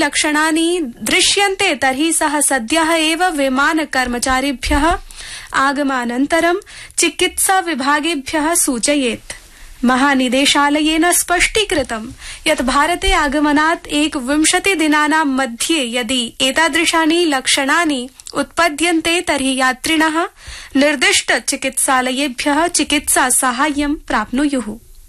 लक्षणानि दृश्यन्ते तर्हि सः सद्यः एव विमानकर्मचारिभ्यः आगमनानन्तरं चिकित्सा विभागेभ्यः सूचयेत्। महानिदेशालयेन स्पष्टीकृतं यत् भारते आगमनात् 21 दिनानां मध्ये यदि एतादृशानि लक्षणानि उत्पद्यन्ते तर्हि यात्रिणः निर्दिष्ट चिकित्सालयेभ्यः चिकित्सा साहाय्यं प्राप्नुयुः।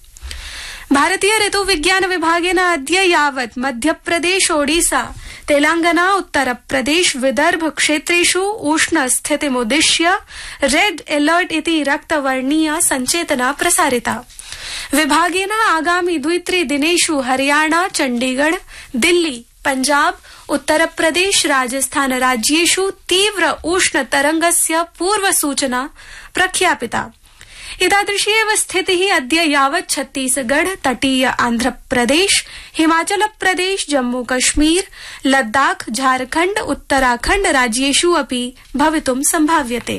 भारतीय ऋतुविज्ञान विभागेन अद्य यावत् मध्यप्रदेश, ओडिशा, तेलंगाना, उत्तरप्रदेश, विदर्भ क्षेत्रेषु उष्णस्थितिमुद्दिश्य रेड अलर्ट इति रक्तवर्णीय संचेतना प्रसारिता। विभागेन आगामि 2-3 दिनेषु हरियाणा, चण्डीगढ़, दिल्ली, पंजाब, उत्तरप्रदेश, राजस्थान राज्येषु तीव्र उष्णतरंगस्य पूर्वसूचना प्रख्यापिता। एतादृशी एव स्थितिः अद्य यावत् छत्तीसगढ़, तटीय आन्ध्रप्रदेश, हिमाचल प्रदेश, जम्मू कश्मीर, लद्दाख, झारखण्ड, उत्तराखण्ड राज्येषु अपि भवितुं संभाव्यते।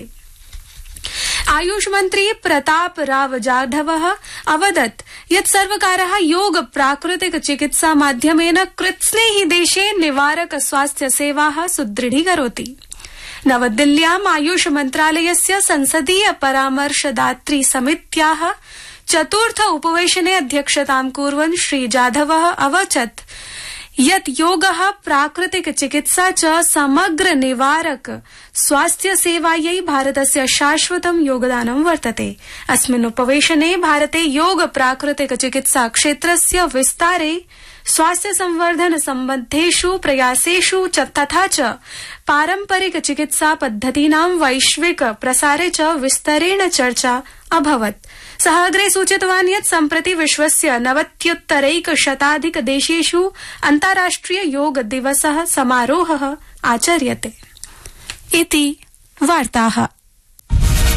आयुष मन्त्री प्रताप राव जाधवः अवदत् यत् सर्वकारः योग प्राकृतिक चिकित्सा माध्यमेन कृत्स्नेहि देशे निवारक स्वास्थ्य सेवाः सुदृढीकरोति। नवदिल्ल्याम् आयुष मन्त्रालयस्य संसदीय परामर्शदात्री समित्याः चतुर्थ उपवेशने अध्यक्षतां कुर्वन् श्री जाधवः अवचत् यत् योगः प्राकृतिक चिकित्सा च समग्र निवारक स्वास्थ्य सेवायै भारतस्य शाश्वतं योगदानं वर्तते। अस्मिन् उपवेशने भारते योग प्राकृतिक चिकित्सा क्षेत्रस्य विस्तारे, स्वास्थ्य संवर्धन सम्बद्धेषु प्रयासेषु तथा च पारम्परिक चिकित्सा पद्धतीनां वैश्विक प्रसारे च विस्तरेण चर्चा अभवत्। सः अग्रे सूचितवान् यत् सम्प्रति विश्वस्य 90-शताधिक देशेषु अन्ताराष्ट्रिय योग दिवसः समारोहः आचर्यते। इति वार्ताः।